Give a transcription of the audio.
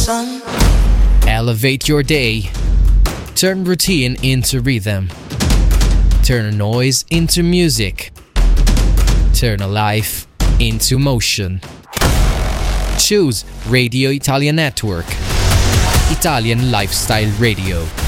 sun. Elevate your day. Turn routine into rhythm. Turn noise into music. Turn a life into motion. Choose Radio Italia Network. Italian Lifestyle Radio.